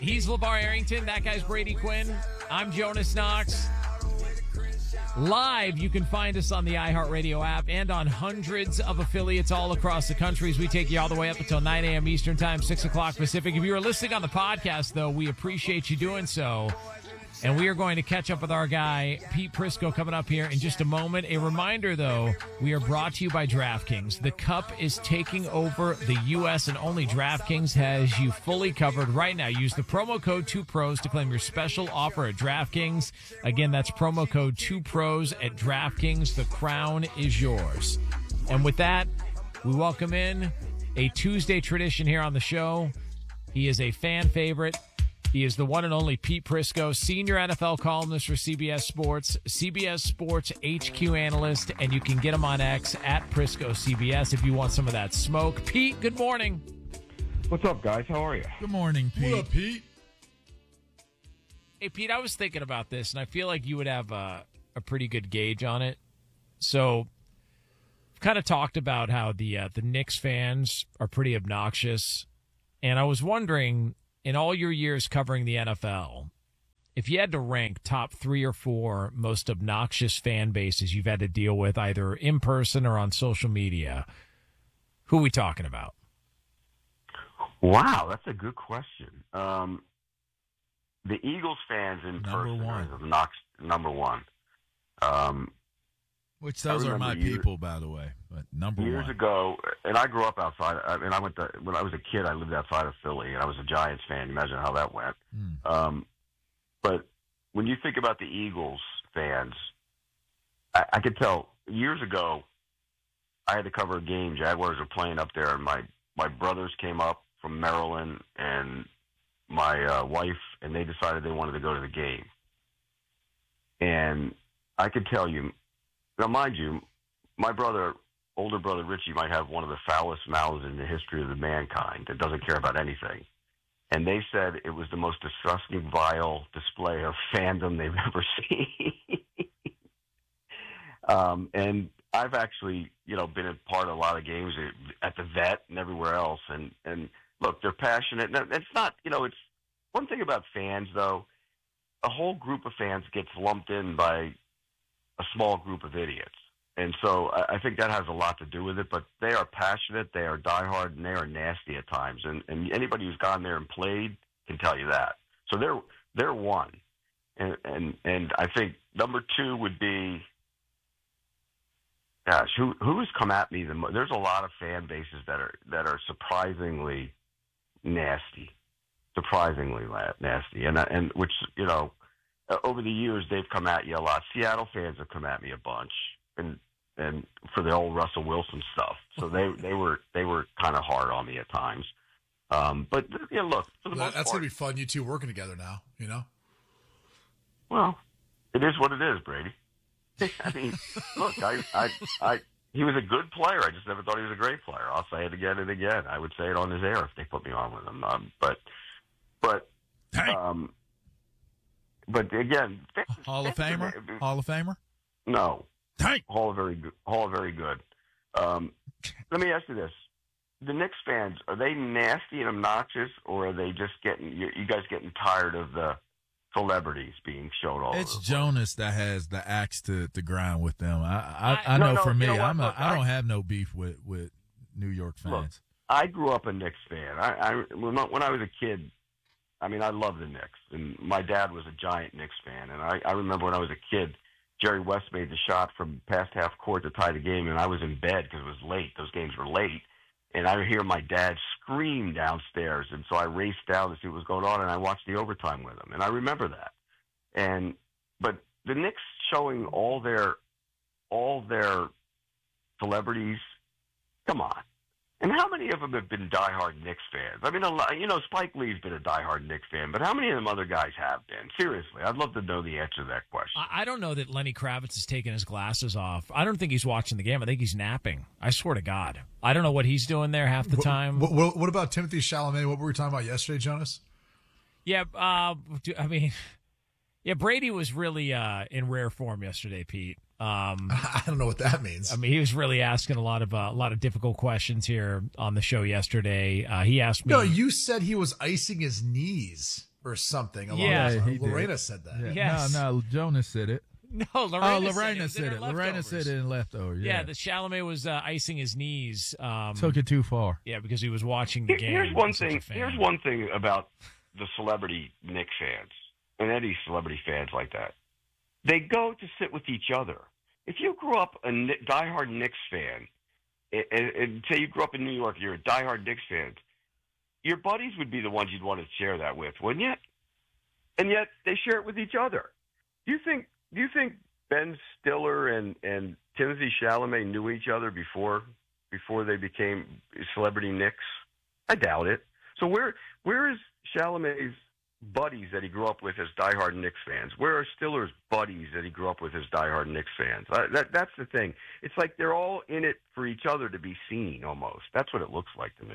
He's LeVar Arrington. That guy's Brady Quinn. I'm Jonas Knox. Live, you can find us on the iHeartRadio app and on hundreds of affiliates all across the country as we take you all the way up until 9 a.m. Eastern Time, 6 o'clock Pacific. If you are listening on the podcast, though, we appreciate you doing so. And we are going to catch up with our guy, Pete Prisco, coming up here in just a moment. A reminder, though, we are brought to you by DraftKings. The Cup is taking over the U.S., and only DraftKings has you fully covered right now. Use the promo code 2pros to claim your special offer at DraftKings. Again, that's promo code 2pros at DraftKings. The crown is yours. And with that, we welcome in a Tuesday tradition here on the show. He is a fan favorite. He is the one and only Pete Prisco, senior NFL columnist for CBS Sports HQ analyst, and you can get him on X at Prisco CBS if you want some of that smoke. Pete, good morning. What's up, guys? How are you? Good morning, Pete. What up, Pete? Hey, Pete, I was thinking about this, and I feel like you would have a pretty good gauge on it. So, we've kind of talked about how the Knicks fans are pretty obnoxious, and I was wondering, in all your years covering the NFL, if you had to rank top 3 or 4 most obnoxious fan bases you've had to deal with either in person or on social media, who are we talking about? Wow, that's a good question. The Eagles fans in Number person one. are number one. Which those are my people, by the way. But number years one. ago, and I grew up outside. When I was a kid, I lived outside of Philly, and I was a Giants fan. Imagine how that went. But when you think about the Eagles fans, I could tell years ago, I had to cover a game. Jaguars were playing up there, and my brothers came up from Maryland, and my wife, and they decided they wanted to go to the game. And I could tell you, now mind you, my older brother Richie might have one of the foulest mouths in the history of the mankind that doesn't care about anything. And they said it was the most disgusting, vile display of fandom they've ever seen. And I've actually, been a part of a lot of games at the Vet and everywhere else. And look, they're passionate. It's not, it's one thing about fans, though. A whole group of fans gets lumped in by a small group of idiots. And so I think that has a lot to do with it, but they are passionate, they are diehard, and they are nasty at times. And anybody who's gone there and played can tell you that. So they're one. And I think number 2 would be, gosh, who's come at me the most? There's a lot of fan bases that are surprisingly nasty. And which, over the years, they've come at you a lot. Seattle fans have come at me a bunch, and for the old Russell Wilson stuff. So they were kind of hard on me at times. But look, for the most That's part, gonna be fun. You two working together now. Well, it is what it is, Brady. I mean, look, he was a good player. I just never thought he was a great player. I'll say it again and again. I would say it on his air if they put me on with him. But again, Hall of Famer? Hall of Famer? No. Tank. Hall of very good. Let me ask you this: the Knicks fans, are they nasty and obnoxious, or are they just you guys getting tired of the celebrities being shown all It's over? Jonas that has the axe to grind with them. I know for me, I don't have no beef with New York fans. Look, I grew up a Knicks fan. When I was a kid, I mean, I loved the Knicks, and my dad was a giant Knicks fan. And I remember when I was a kid, Jerry West made the shot from past half court to tie the game, and I was in bed because it was late. Those games were late. And I hear my dad scream downstairs, and so I raced down to see what was going on, and I watched the overtime with him. And I remember that. But the Knicks showing all their celebrities, come on. And how many of them have been diehard Knicks fans? I mean, Spike Lee's been a diehard Knicks fan, but how many of them other guys have been? Seriously, I'd love to know the answer to that question. I don't know that Lenny Kravitz has taken his glasses off. I don't think he's watching the game. I think he's napping. I swear to God. I don't know what he's doing there half the time. What about Timothy Chalamet? What were we talking about yesterday, Jonas? Yeah, Brady was really in rare form yesterday, Pete. I don't know what that means. I mean, he was really asking a lot of difficult questions here on the show yesterday. He asked me. No, you said he was icing his knees. or something. Yeah, Lorena said that. Yeah. Yes. No, Jonas said it. No, Lorena said it. Lorena said it in leftover. Yeah, the Chalamet was icing his knees. Took it too far. Yeah, because he was watching the game. Here's one thing about the celebrity Knicks fans and any celebrity fans like that. They go to sit with each other. If you grew up a diehard Knicks fan, and say you grew up in New York, you're a diehard Knicks fan, your buddies would be the ones you'd want to share that with, wouldn't you? And yet they share it with each other. Do you think Ben Stiller and Timothy Chalamet knew each other before they became celebrity Knicks? I doubt it. So where is Chalamet's buddies that he grew up with as diehard Knicks fans? Where are Stiller's buddies that he grew up with as diehard Knicks fans? That's the thing. It's like they're all in it for each other to be seen almost. That's what it looks like to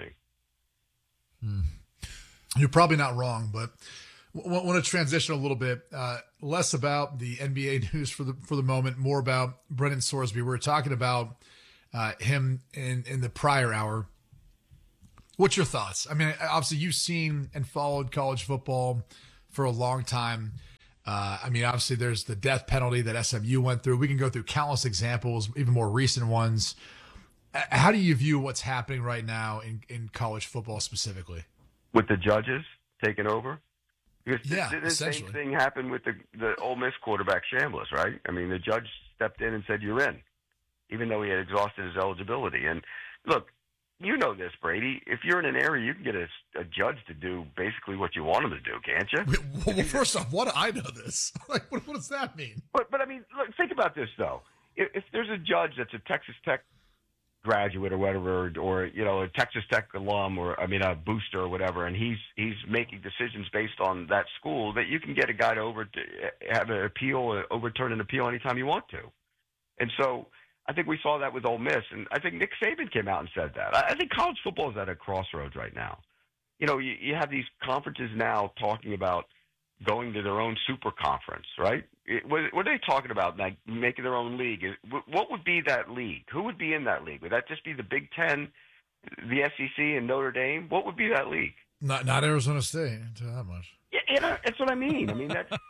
me. You're probably not wrong, but I want to transition a little bit, less about the NBA news for the moment, more about Brendan Sorsby. We were talking about him in the prior hour. What's your thoughts? I mean, obviously you've seen and followed college football for a long time. I mean, obviously there's the death penalty that SMU went through. We can go through countless examples, even more recent ones. How do you view what's happening right now in college football specifically? With the judges taking over? Because the essentially. same thing happened with the Ole Miss quarterback Chambliss, right? I mean, the judge stepped in and said, "You're in," even though he had exhausted his eligibility. And look, you know this, Brady. If you're in an area, you can get a judge to do basically what you want him to do, can't you? Well, first off, what do I know this? Like, what does that mean? But I mean, look, think about this though. If there's a judge that's a Texas Tech graduate or whatever, or a Texas Tech alum, or a booster or whatever, and he's making decisions based on that school, that you can get a guy to have an appeal, overturn an appeal anytime you want to. And so I think we saw that with Ole Miss, and I think Nick Saban came out and said that. I think college football is at a crossroads right now. You have these conferences now talking about going to their own super conference, right? What are they talking about, like making their own league? What would be that league? Who would be in that league? Would that just be the Big Ten, the SEC, and Notre Dame? What would be that league? Not Arizona State, I'll tell you that much. Yeah, that's what I mean. I mean,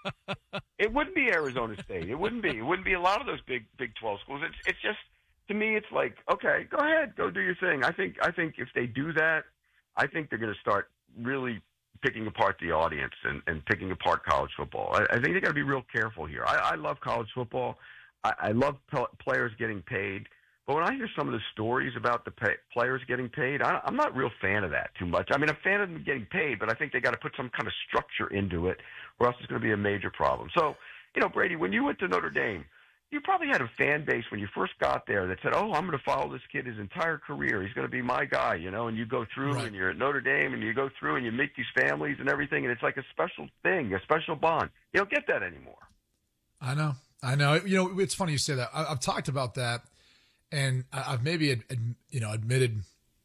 it wouldn't be Arizona State. It wouldn't be a lot of those Big 12 schools. It's just, to me, it's like, okay, go ahead, go do your thing. I think if they do that, I think they're going to start really picking apart the audience and picking apart college football. I think they got to be real careful here. I love college football. I love players getting paid. But when I hear some of the stories about the players getting paid, I'm not a real fan of that too much. I mean, I'm a fan of them getting paid, but I think they got to put some kind of structure into it, or else it's going to be a major problem. So, Brady, when you went to Notre Dame, you probably had a fan base when you first got there that said, "Oh, I'm going to follow this kid his entire career. He's going to be my guy," and you go through right. And you're at Notre Dame and you go through and you meet these families and everything, and it's like a special thing, a special bond. You don't get that anymore. I know. It's funny you say that. I've talked about that, and I've maybe admitted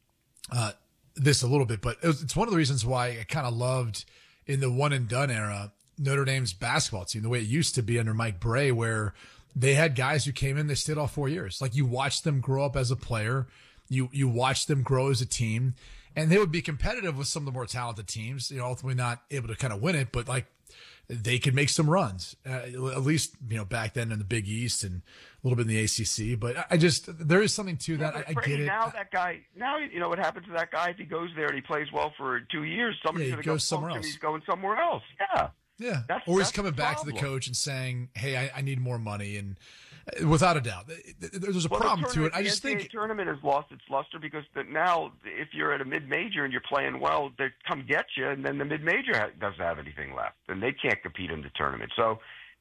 this a little bit, but it's one of the reasons why I kind of loved in the one and done era Notre Dame's basketball team, the way it used to be under Mike Bray, where they had guys who came in, they stayed all 4 years. Like, you watched them grow up as a player. You watched them grow as a team, and they would be competitive with some of the more talented teams, ultimately not able to kind of win it, but like they could make some runs, at least, back then in the Big East and a little bit in the ACC. But there is something to that. I get it. Now what happens to that guy if he goes there and he plays well for 2 years? Somebody's going to go somewhere else. He's going somewhere else. Yeah. Yeah. Or he's coming back to the coach and saying, "Hey, I need more money." And without a doubt, there's a problem to it. I just think the tournament has lost its luster because now if you're at a mid-major and you're playing well, they come get you, and then the mid-major doesn't have anything left, and they can't compete in the tournament. So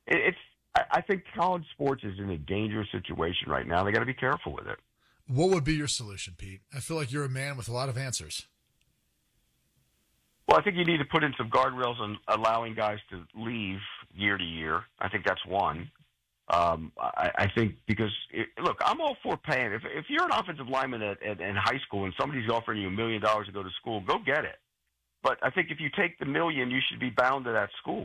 I think college sports is in a dangerous situation right now. They got to be careful with it. What would be your solution, Pete? I feel like you're a man with a lot of answers. Well, I think you need to put in some guardrails on allowing guys to leave year to year. I think that's one. I think because, look, I'm all for paying. If you're an offensive lineman in high school and somebody's offering you $1 million to go to school, go get it. But I think if you take the $1 million, you should be bound to that school,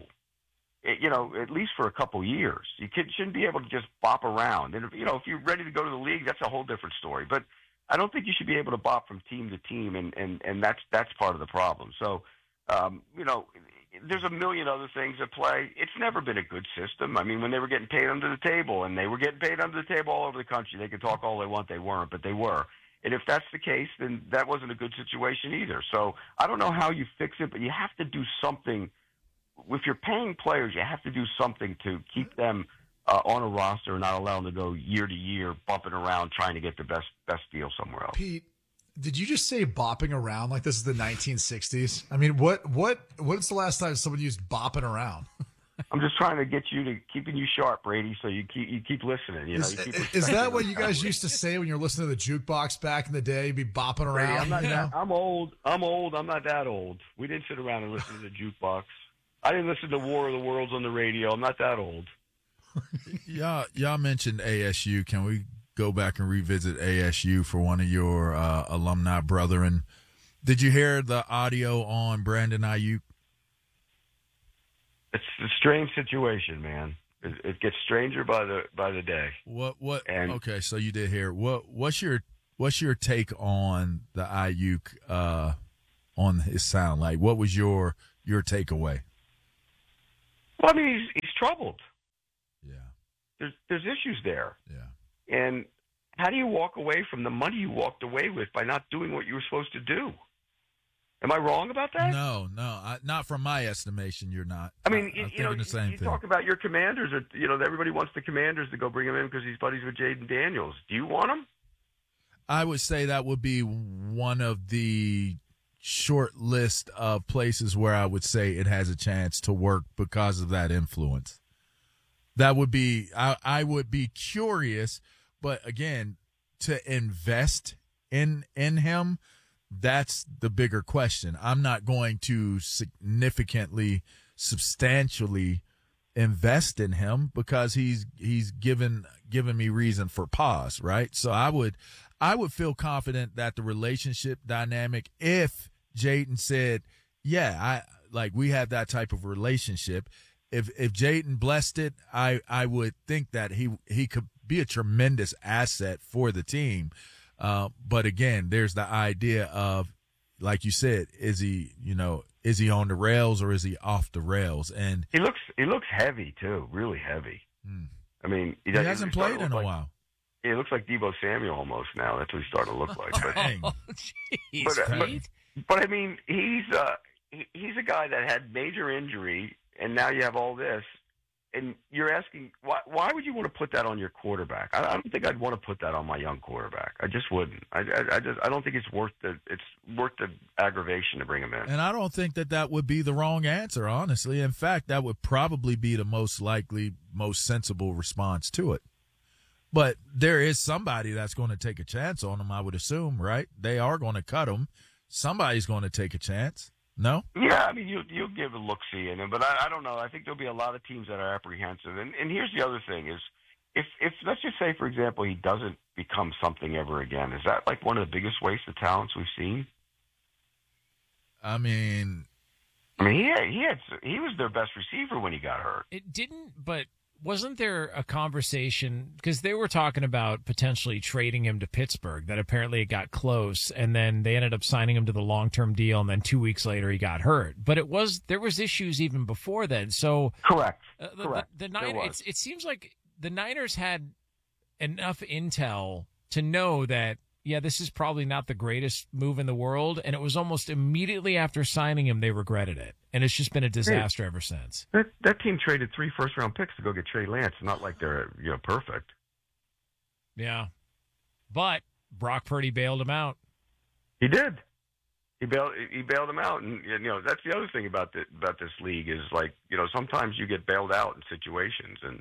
at least for a couple years. You shouldn't be able to just bop around. And, if you're ready to go to the league, that's a whole different story. But I don't think you should be able to bop from team to team, and that's part of the problem. So, there's a million other things at play. It's never been a good system. I mean, when they were getting paid under the table, and they were getting paid under the table all over the country, they could talk all they want. They weren't, but they were. And if that's the case, then that wasn't a good situation either. So I don't know how you fix it, but you have to do something. If you're paying players, you have to do something to keep them on a roster and not allow them to go year to year, bumping around, trying to get the best deal somewhere else. Pete, did you just say bopping around like this is the 1960s? I mean, what's the last time someone used bopping around? I'm just trying to get you to keeping you sharp, Brady, so you keep listening. You know, is that what you guys used to say when you're listening to the jukebox back in the day? Be bopping around. Brady, I'm old. I'm not that old. We didn't sit around and listen to the jukebox. I didn't listen to War of the Worlds on the radio. I'm not that old. Y'all mentioned ASU. Can we go back and revisit ASU for one of your alumni brethren? Did you hear the audio on Brandon Ayuk? It's a strange situation, man. It gets stranger by the day. Okay, so you did hear. What's your take on the Ayuk on his sound? Like, what was your takeaway? Well, I mean, he's troubled. Yeah. There's issues there. Yeah. And how do you walk away from the money you walked away with by not doing what you were supposed to do? Am I wrong about that? No, not from my estimation. You're not. I mean, you talk about your Commanders. Everybody wants the Commanders to go bring him in because he's buddies with Jaden Daniels. Do you want him? I would say that would be one of the short list of places where I would say it has a chance to work because of that influence. That would be. I would be curious, but again, to invest in him. That's the bigger question. I'm not going to substantially invest in him because he's given me reason for pause, right? So I would feel confident that the relationship dynamic, if Jaden said, yeah, we have that type of relationship. If Jaden blessed it, I would think that he could be a tremendous asset for the team. But again, there's the idea of, like you said, is he on the rails or is he off the rails? And he looks heavy too, really heavy. I mean, he hasn't played in a while. He looks like Deebo Samuel almost now. That's what he's starting to look like. But I mean, he's a guy that had major injury, and now you have all this. And you're asking, why would you want to put that on your quarterback? I don't think I'd want to put that on my young quarterback. I just wouldn't. I don't think it's worth the aggravation to bring him in. And I don't think that would be the wrong answer, honestly. In fact, that would probably be the most likely, most sensible response to it. But there is somebody that's going to take a chance on him, I would assume, right? They are going to cut him. Somebody's going to take a chance. No? Yeah, I mean, you'll give a look-see in him, but I don't know. I think there'll be a lot of teams that are apprehensive. And here's the other thing is, if let's just say, for example, he doesn't become something ever again, is that like one of the biggest wastes of talents we've seen? I mean, he was their best receiver when he got hurt. It didn't, but wasn't there a conversation, because they were talking about potentially trading him to Pittsburgh, that apparently it got close, and then they ended up signing him to the long-term deal, and then 2 weeks later he got hurt. But there was issues even before then. So correct. The Niners, it seems like the Niners had enough intel to know that, yeah, this is probably not the greatest move in the world, and it was almost immediately after signing him they regretted it. And it's just been a disaster ever since. That team traded 3 first-round picks to go get Trey Lance. It's not like they're perfect. Yeah, but Brock Purdy bailed him out. He did. He bailed him out, and that's the other thing about this league is, like, sometimes you get bailed out in situations, and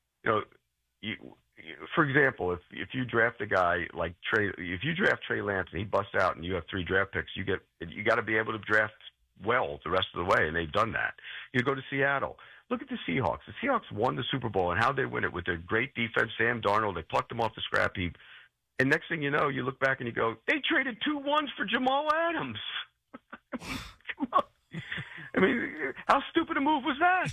for example, if you draft a guy like if you draft Trey Lance and he busts out and you have 3 draft picks, you got to be able to draft well the rest of the way, and they've done that. You go to Seattle. Look at the Seahawks. The Seahawks won the Super Bowl, and how they win it with their great defense, Sam Darnold. They plucked them off the scrap heap. And next thing you know, you look back and you go, they traded 2 1s for Jamal Adams. Come on. I mean, how stupid a move was that?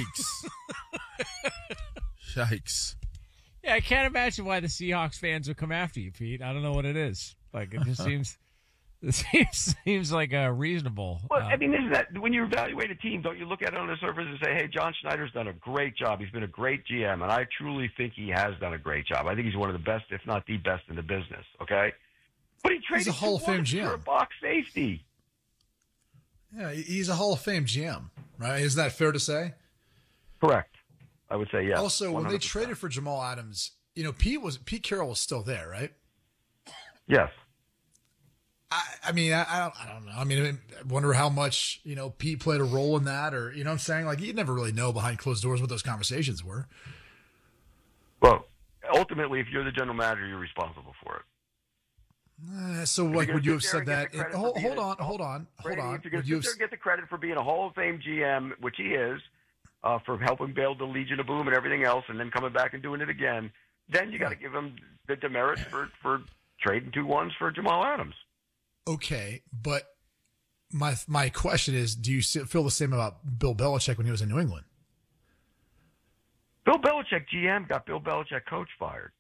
Yikes. Yeah, I can't imagine why the Seahawks fans would come after you, Pete. I don't know what it is. Like, it just seems This seems like a reasonable. Well, I mean, isn't that when you evaluate a team, don't you look at it on the surface and say, hey, John Schneider's done a great job. He's been a great GM, and I truly think he has done a great job. I think he's one of the best, if not the best in the business, okay? But he traded He's a Hall of Fame GM. for a box safety. Yeah, he's a Hall of Fame GM, right? Isn't that fair to say? Correct. I would say yes. Also, when 100%. they traded for Jamal Adams, Pete Carroll was still there, right? Yes. I mean, I don't know. I mean, I wonder how much, Pete played a role in that, or, you know what I'm saying? Like, you'd never really know behind closed doors what those conversations were. Well, ultimately, if you're the general manager, you're responsible for it. So, like, would you have said that? Hold on. Brady, if you're going to get the credit for being a Hall of Fame GM, which he is, for helping build the Legion of Boom and everything else, and then coming back and doing it again, then you got to give him the demerit for trading 2-1s for Jamal Adams. Okay, but my question is, do you feel the same about Bill Belichick when he was in New England? Bill Belichick GM got Bill Belichick coach fired.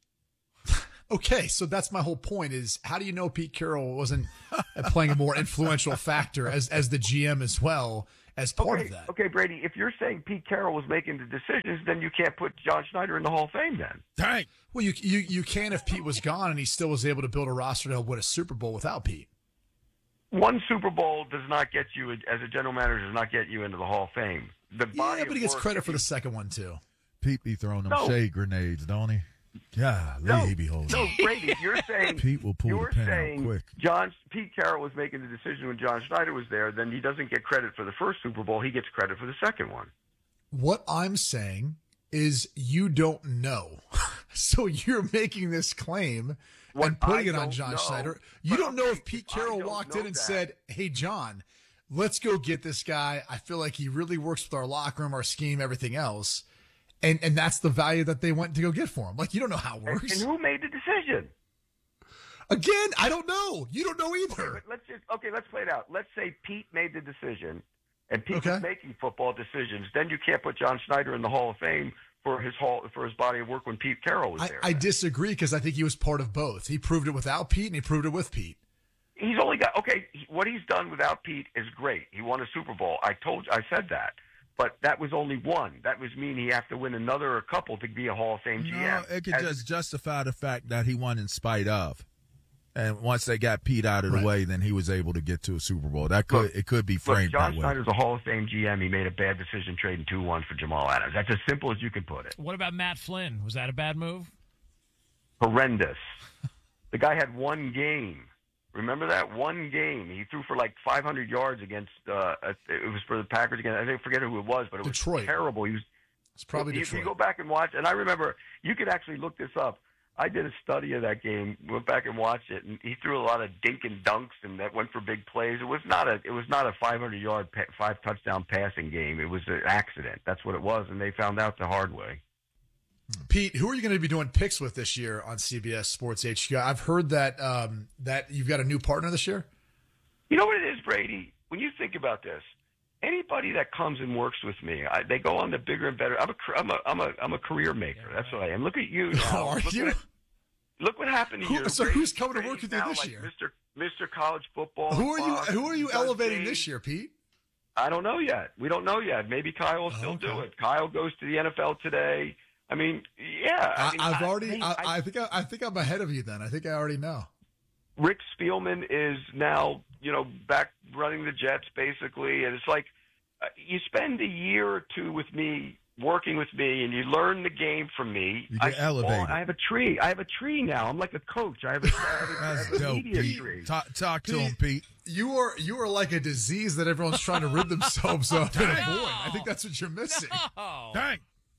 Okay, so that's my whole point is, how do you know Pete Carroll wasn't playing a more influential factor as the GM as well as part of that? Okay, Brady, if you're saying Pete Carroll was making the decisions, then you can't put John Schneider in the Hall of Fame then. Dang. Well, you can if Pete was gone and he still was able to build a roster to help win a Super Bowl without Pete. One Super Bowl does not get you, as a general manager, does not get you into the Hall of Fame. Yeah, but he gets credit for the second one, too. Pete be throwing them shade grenades, don't he? He be holding. No, Brady, you're saying Pete will pull the pin out quick. Pete Carroll was making the decision when John Schneider was there, then he doesn't get credit for the first Super Bowl. He gets credit for the second one. What I'm saying is you don't know. So you're making this claim and putting it on John Schneider. You don't know if Pete Carroll walked in and said, hey, John, let's go get this guy. I feel like he really works with our locker room, our scheme, everything else. And that's the value that they went to go get for him. Like, you don't know how it works. And who made the decision? Again, I don't know. You don't know either. Okay, let's play it out. Let's say Pete made the decision, and Pete was making football decisions. Then you can't put John Schneider in the Hall of Fame for his body of work when Pete Carroll was there. I disagree because I think he was part of both. He proved it without Pete, and he proved it with Pete. He's only got what he's done without Pete is great. He won a Super Bowl. I said that. But that was only one. That was mean he have to win another or couple to be a Hall of Fame GM. No, it could just justify the fact that he won in spite of. And once they got Pete out of the way, then he was able to get to a Super Bowl. It could be framed that way. John Schneider's a Hall of Fame GM. He made a bad decision trading 2-1 for Jamal Adams. That's as simple as you can put it. What about Matt Flynn? Was that a bad move? Horrendous. The guy had one game. Remember that one game? He threw for like 500 yards against. It was for the Packers again. I forget who it was, but it was Detroit. Terrible. It's probably Detroit. You go back and watch, and I remember you could actually look this up. I did a study of that game. Went back and watched it, and he threw a lot of dink and dunks, and that went for big plays. It was not a 500-yard, 5-touchdown passing game. It was an accident. That's what it was, and they found out the hard way. Pete, who are you going to be doing picks with this year on CBS Sports HQ? I've heard that that you've got a new partner this year. You know what it is, Brady? When you think about this, anybody that comes and works with me, they go on to bigger and better. I'm a career maker. That's what I am. Look at you now. Are you? Look what happened to you. So Brady. who's coming to work with you this year? Mr. College Football. Who are you elevating this year, Pete? I don't know yet. We don't know yet. Maybe Kyle will still do it. Kyle goes to the NFL today. I mean, yeah. I think I'm ahead of you then. I think I already know. Rick Spielman is now, back running the Jets basically, and it's like you spend a year or two with me, working with me, and you learn the game from me. You get elevated. I have a tree. I have a tree now. I'm like a coach. I have a media tree. Talk to him, Pete. You are like a disease that everyone's trying to rid themselves of and avoid. I think that's what you're missing. No. Dang.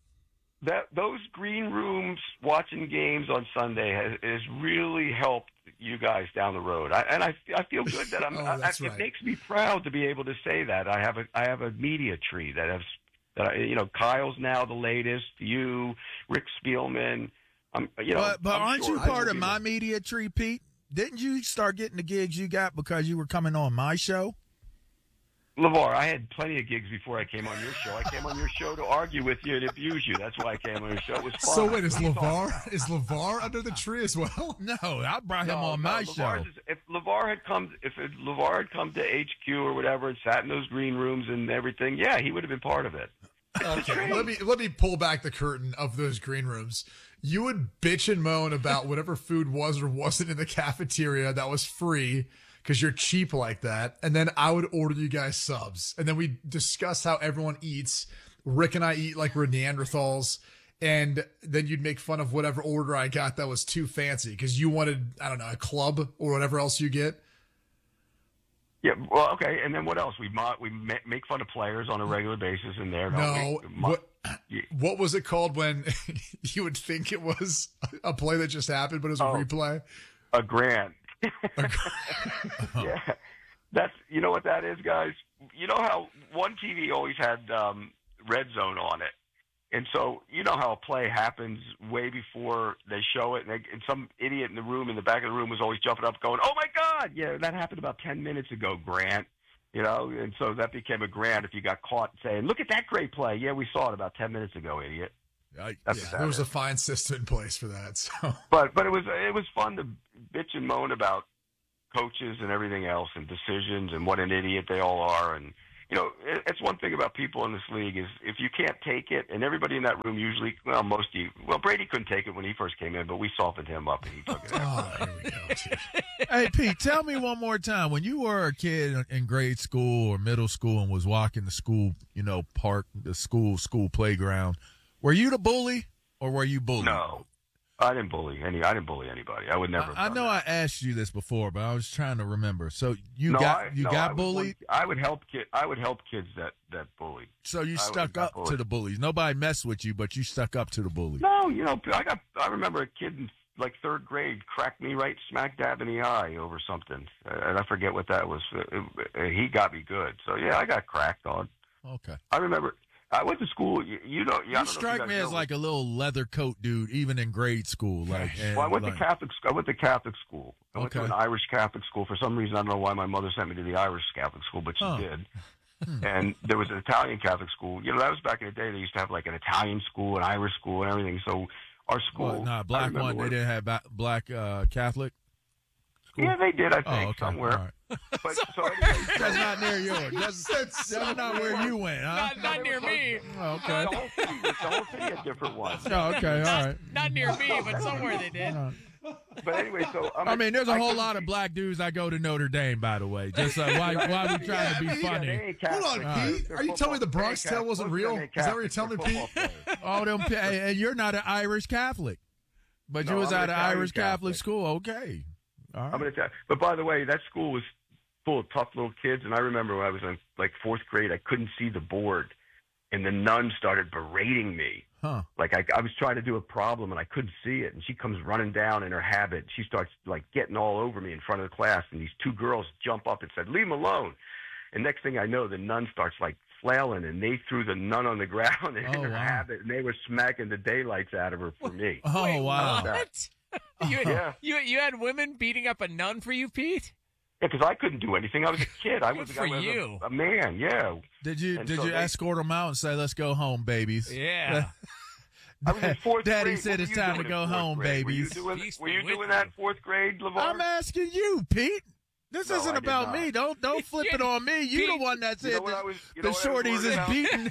Those green rooms watching games on Sunday has really helped you guys down the road. I feel good that it makes me proud to be able to say that I have a media tree that Kyle's now the latest. You, Rick Spielman. But aren't you part of my media tree, Pete? Didn't you start getting the gigs you got because you were coming on my show? LeVar, I had plenty of gigs before I came on your show. I came on your show to argue with you and abuse you. That's why I came on your show. It was fun. So wait, is LeVar under the tree as well? No, I brought him on my show. If LeVar had come to HQ or whatever and sat in those green rooms and everything, yeah, he would have been part of it. Okay, let me pull back the curtain of those green rooms. You would bitch and moan about whatever food was or wasn't in the cafeteria that was free because you're cheap like that, and then I would order you guys subs, and then we discuss how everyone eats. Rick and I eat like we're Neanderthals, and then you'd make fun of whatever order I got that was too fancy because you wanted, I don't know, a club or whatever else you get. Yeah, well, okay, and then what else? We make fun of players on a regular basis in there. What was it called when you would think it was a play that just happened, but it was a replay? A grant. Yeah, that's, you know what that is, guys. You know how One TV always had Red Zone on it, and so you know how a play happens way before they show it, and some idiot in the back of the room was always jumping up, going, "Oh my God!" Yeah, that happened about 10 minutes ago, Grant. You know, and so that became a grant if you got caught saying, "Look at that great play." Yeah, we saw it about 10 minutes ago, idiot. There was a fine system in place for that. So, but it was fun to bitch and moan about coaches and everything else and decisions and what an idiot they all are. And you know, it's one thing about people in this league is if you can't take it, and everybody in that room usually, Brady couldn't take it when he first came in, but we softened him up and he took it. Here we go. Hey, Pete, tell me one more time. When you were a kid in grade school or middle school and was walking the school, park, the school playground, were you the bully or were you bullied? No, I didn't bully anybody. I would never. I know I asked you this before, but I was trying to remember. So you got bullied? I would help kids that bullied. So you stuck up to the bullies. Nobody messed with you, but you stuck up to the bullies. No, I remember a kid in like third grade cracked me right smack dab in the eye over something, and I forget what that was. He got me good. So yeah, I got cracked on. Okay. I remember. I went to school. You strike me as like a little leather coat dude, even in grade school. I went to Catholic. I went to Catholic school. I went to an Irish Catholic school. For some reason, I don't know why my mother sent me to the Irish Catholic school, but she did. And there was an Italian Catholic school. That was back in the day. They used to have like an Italian school, an Irish school, and everything. So our school, black one. They didn't have black Catholic. School? Yeah, they did. I think somewhere. Right. But, so anyway, that's not near yours. That's not where you went, huh? Not near me. Oh, okay. The whole city had different ones. Oh, okay, all right. Not near me, but somewhere they did. But anyway, so there's a whole lot of black dudes that go to Notre Dame, by the way. Just why we trying to be funny? Hold on, Pete. Are you telling me the Bronx Tale wasn't real? Is that what you're telling me, Pete? And you're not an Irish Catholic, but you was at an Irish Catholic school. Okay. All right. I'm going to tell you. But by the way, that school was full of tough little kids, and I remember when I was in like fourth grade, I couldn't see the board, and the nun started berating me. Like I was trying to do a problem and I couldn't see it, and she comes running down in her habit. She starts like getting all over me in front of the class, and these two girls jump up and said, "Leave him alone." And next thing I know, the nun starts like flailing, and they threw the nun on the ground in her habit, and they were smacking the daylights out of her for me. Oh, wait, wow. What? You had women beating up a nun for you, Pete? Yeah, because I couldn't do anything. I was a kid. I was a man. Yeah. Did you escort them out and say, "Let's go home, babies"? Yeah. I was in fourth grade. Daddy said it's time to go home, babies. Were you doing that in fourth grade, LeVar? I'm asking you, Pete. This isn't about me. Don't flip it on me. You the one that said the shorties is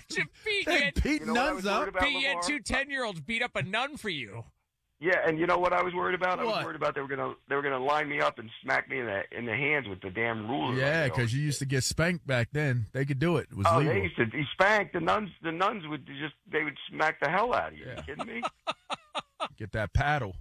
beating nuns up. Pete, you had two 10-year-olds beat up a nun for you. Yeah, and you know what I was worried about? What? I was worried about they were gonna line me up and smack me in the hands with the damn ruler. Yeah, because you used to get spanked back then. They could do it. It was legal. They used to be spanked. The nuns would they would smack the hell out of you. Yeah. Are you kidding me? Get that paddle.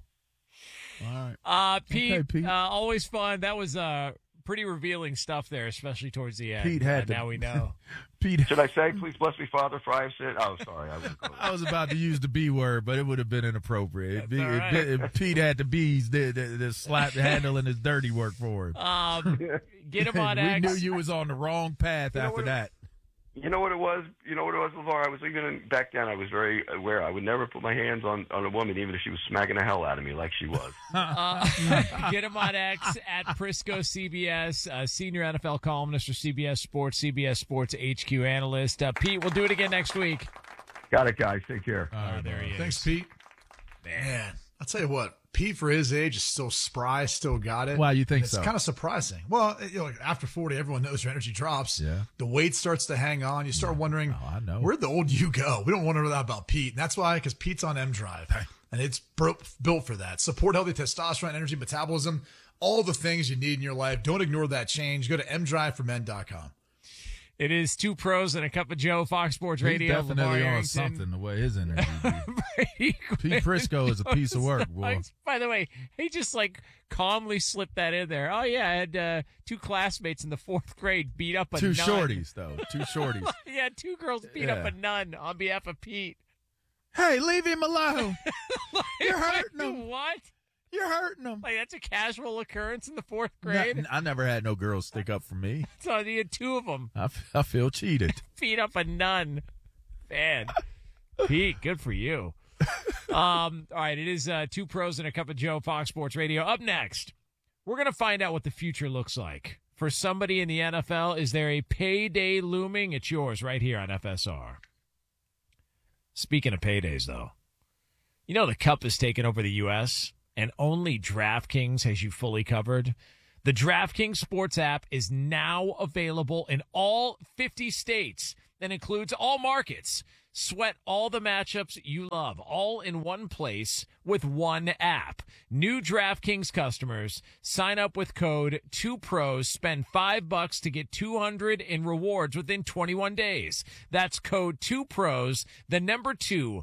All right. Pete, okay, Pete. Always fun. That was pretty revealing stuff there, especially towards the end. Pete had now we know. Pete, should I say, "Please bless me, Father, for I have sinned"? Oh, sorry, I was about to use the B word, but it would have been inappropriate. Pete had the B's, the slap handling his dirty work for him. Get him on X. We knew you was on the wrong path after that. You know what it was? LeVar? I was back then. I was very aware. I would never put my hands on a woman, even if she was smacking the hell out of me like she was. Get him on X at Prisco CBS, senior NFL columnist for CBS Sports HQ analyst. Pete, we'll do it again next week. Got it, guys. Take care. There he is. Thanks, Pete. Man, I'll tell you what. Pete, for his age, is still spry, still got it. Why you think it's so? It's kind of surprising. Well, after 40, everyone knows your energy drops. Yeah. The weight starts to hang on. You start wondering, I know. Where'd the old you go? We don't wonder that about Pete. And that's why, because Pete's on M-Drive. And it's built for that. Support healthy testosterone, energy, metabolism, all the things you need in your life. Don't ignore that change. Go to mdriveformen.com. It is Two Pros and a Cup of Joe, Fox Sports Radio. He's definitely on something the way his energy be. Pete Prisco is a piece of work, boy. By the way, he just calmly slipped that in there. Oh, yeah, I had two classmates in the 4th grade beat up a nun. Two shorties, though. Two shorties. Yeah, 2 girls beat up a nun on behalf of Pete. Hey, leave him alone. You're hurting him. What? You're hurting him. That's a casual occurrence in the 4th grade? I never had no girls stick up for me. So you had 2 of them. I feel cheated. Beat up a nun. Man. Pete, good for you. All right, it is Two Pros and a Cup of Joe, Fox Sports Radio. Up next, we're going to find out what the future looks like. For somebody in the NFL, is there a payday looming? It's yours right here on FSR. Speaking of paydays, though, the Cup has taken over the U.S., and only DraftKings has you fully covered. The DraftKings Sports app is now available in all 50 states and includes all markets. Sweat all the matchups you love, all in one place with one app. New DraftKings customers sign up with code 2PROS, spend $5 to get $200 in rewards within 21 days. That's code 2PROS, the number 2,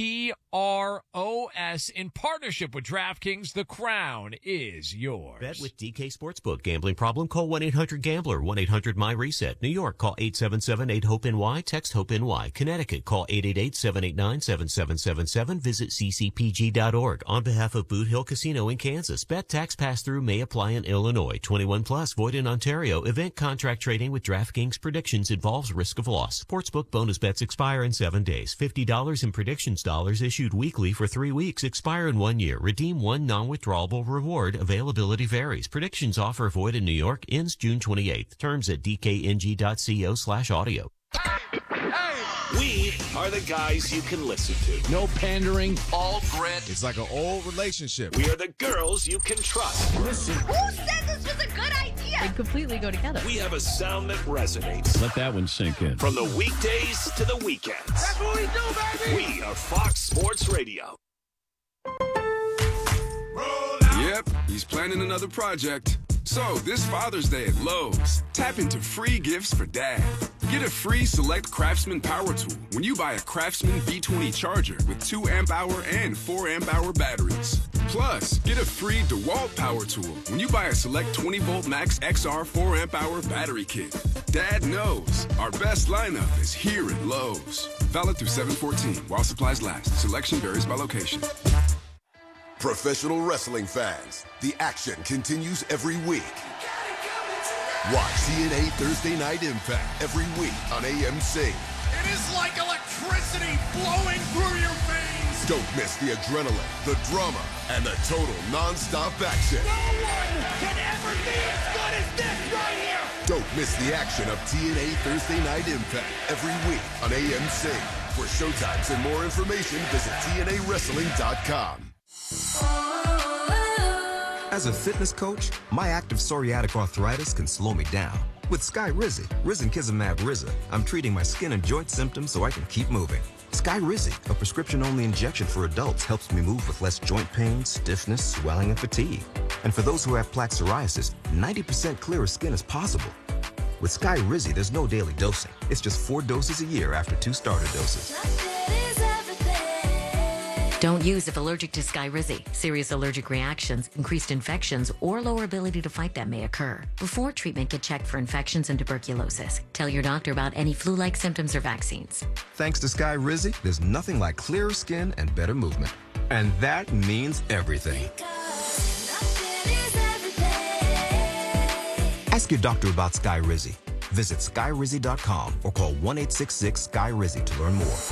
PROS, in partnership with DraftKings. The crown is yours. Bet with DK Sportsbook. Gambling problem? Call 1-800-GAMBLER. 1-800-MY-RESET. New York, call 877-8-HOPE-NY. Text HOPE-NY. Connecticut, call 888-789-7777. Visit ccpg.org. On behalf of Boot Hill Casino in Kansas, bet tax pass-through may apply in Illinois. 21 plus, void in Ontario. Event contract trading with DraftKings predictions involves risk of loss. Sportsbook bonus bets expire in 7 days. $50 in predictions dollars issued weekly for 3 weeks. Expire in 1 year. Redeem one non-withdrawable reward. Availability varies. Predictions offer void in New York. Ends June 28th. Terms at dkng.co/audio. We are the guys you can listen to. No pandering. All grit. It's like an old relationship. We are the girls you can trust. Listen. Who said this was a good idea? They completely go together. We have a sound that resonates. Let that one sink in. From the weekdays to the weekends. That's what we do, baby. We are Fox Sports Radio. Yep, he's planning another project. So, this Father's Day at Lowe's, tap into free gifts for Dad. Get a free Select Craftsman power tool when you buy a Craftsman V20 charger with 2 amp-hour and 4 amp-hour batteries. Plus, get a free DeWalt power tool when you buy a Select 20-volt Max XR 4 amp-hour battery kit. Dad knows our best lineup is here at Lowe's. Valid through 7/14 while supplies last. Selection varies by location. Professional wrestling fans, the action continues every week. Watch TNA Thursday Night Impact every week on AMC. It is like electricity flowing through your veins. Don't miss the adrenaline, the drama, and the total non-stop action. No one can ever be as good as this right here. Don't miss the action of TNA Thursday Night Impact every week on AMC. For showtimes and more information, visit TNAWrestling.com. As a fitness coach, my active psoriatic arthritis can slow me down. With Skyrizi, risankizumab Riza, I'm treating my skin and joint symptoms so I can keep moving. Skyrizi, a prescription-only injection for adults, helps me move with less joint pain, stiffness, swelling, and fatigue. And for those who have plaque psoriasis, 90% clearer skin is possible. With Skyrizi, there's no daily dosing. It's just 4 doses a year after 2 starter doses. Don't use if allergic to Skyrizi. Serious allergic reactions, increased infections, or lower ability to fight them may occur. Before treatment, get checked for infections and tuberculosis. Tell your doctor about any flu-like symptoms or vaccines. Thanks to Skyrizi, there's nothing like clearer skin and better movement. And that means everything. Ask your doctor about Skyrizi. Visit SkyRizzy.com or call 1-866-SKY-RIZZY to learn more.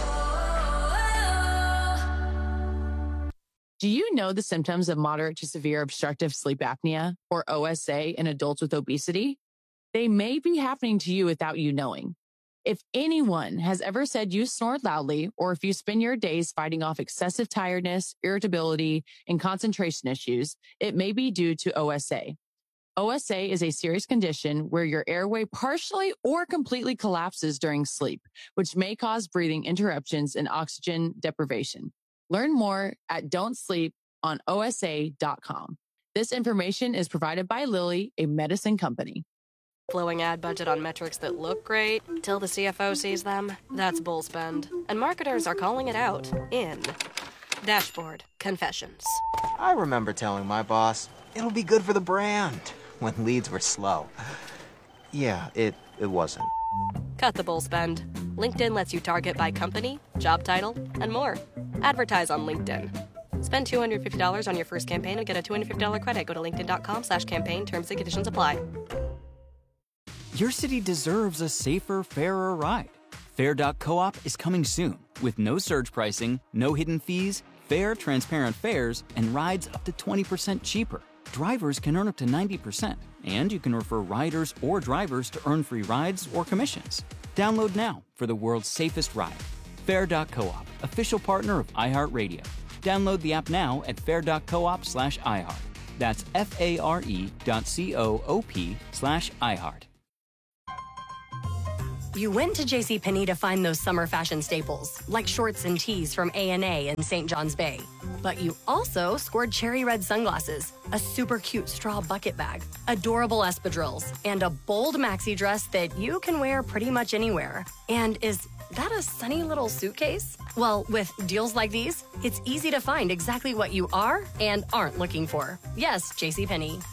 Do you know the symptoms of moderate to severe obstructive sleep apnea, or OSA, in adults with obesity? They may be happening to you without you knowing. If anyone has ever said you snore loudly, or if you spend your days fighting off excessive tiredness, irritability, and concentration issues, it may be due to OSA. OSA is a serious condition where your airway partially or completely collapses during sleep, which may cause breathing interruptions and oxygen deprivation. Learn more at don'tsleeponosa.com. This information is provided by Lilly, a medicine company. Flowing ad budget on metrics that look great till the CFO sees them. That's bull spend. And marketers are calling it out in Dashboard Confessions. I remember telling my boss, it'll be good for the brand, when leads were slow. Yeah, it wasn't. Cut the bull spend. LinkedIn lets you target by company, job title, and more. Advertise on LinkedIn. Spend $250 on your first campaign and get a $250 credit. Go to linkedin.com/campaign. Terms and conditions apply. Your city deserves a safer, fairer ride. Fair.coop is coming soon with no surge pricing, no hidden fees, fair, transparent fares, and rides up to 20% cheaper. Drivers can earn up to 90%, and you can refer riders or drivers to earn free rides or commissions. Download now for the world's safest ride. Fair.coop, official partner of iHeartRadio. Download the app now at fair.coop/iHeart. That's FARE.coop/iHeart. You went to JCPenney to find those summer fashion staples, like shorts and tees from A&A and St. John's Bay. But you also scored cherry red sunglasses, a super cute straw bucket bag, adorable espadrilles, and a bold maxi dress that you can wear pretty much anywhere. And is that a sunny little suitcase? Well, with deals like these, it's easy to find exactly what you are and aren't looking for. Yes, JCPenney.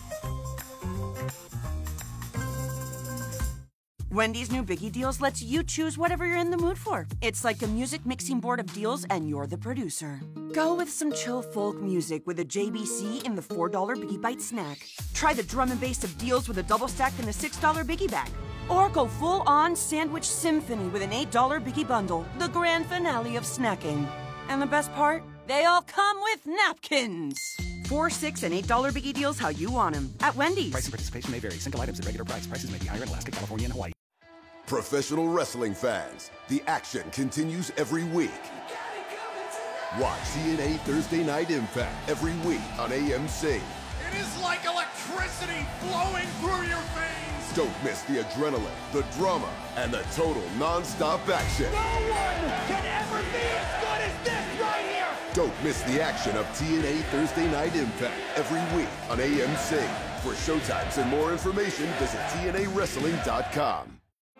Wendy's new Biggie Deals lets you choose whatever you're in the mood for. It's like a music mixing board of deals, and you're the producer. Go with some chill folk music with a JBC in the $4 Biggie Bite snack. Try the drum and bass of deals with a double stack in the $6 Biggie Bag. Or go full-on sandwich symphony with an $8 Biggie Bundle, the grand finale of snacking. And the best part? They all come with napkins. $4, $6, and $8 Biggie Deals how you want them at Wendy's. Price and participation may vary. Single items at regular price. Prices may be higher in Alaska, California, and Hawaii. Professional wrestling fans, the action continues every week. Watch TNA Thursday Night Impact every week on AMC. It is like electricity flowing through your veins. Don't miss the adrenaline, the drama, and the total non-stop action. No one can ever be as good as this right here. Don't miss the action of TNA Thursday Night Impact every week on AMC. For showtimes and more information, visit TNAWrestling.com.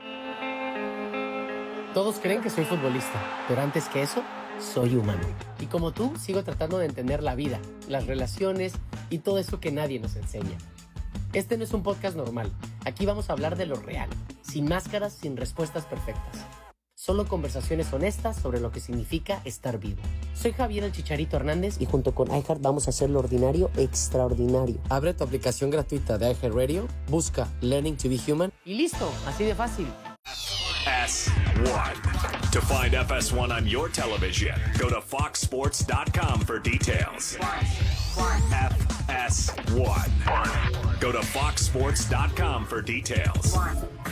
Todos creen que soy futbolista, pero antes que eso, soy humano. Y como tú, sigo tratando de entender la vida, las relaciones y todo eso que nadie nos enseña. Este no es un podcast normal. Aquí vamos a hablar de lo real, sin máscaras, sin respuestas perfectas. Solo conversaciones honestas sobre lo que significa estar vivo. Soy Javier el Chicharito Hernández y junto con iHeart vamos a hacer lo ordinario extraordinario. Abre tu aplicación gratuita de iHeartRadio, busca Learning to be Human y listo, así de fácil. FS1. To find FS1 on your television, go to foxsports.com for details. FS1. Go to foxsports.com for details.